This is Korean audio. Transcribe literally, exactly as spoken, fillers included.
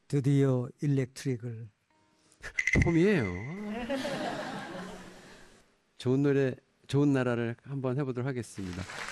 드디어 일렉트릭을. 폼이에요. 좋은 노래, 좋은 나라를 한번 해보도록 하겠습니다.